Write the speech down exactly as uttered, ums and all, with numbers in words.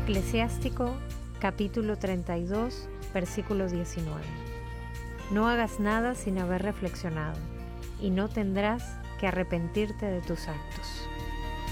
Eclesiástico capítulo treinta y dos, versículo diecinueve. No hagas nada sin haber reflexionado, y no tendrás que arrepentirte de tus actos.